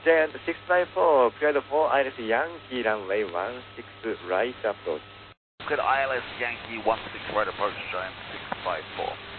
Giant 654, cleared for ILS Yankee runway 16 right approach. Cleared ILS Yankee 16 right approach, Giant 654.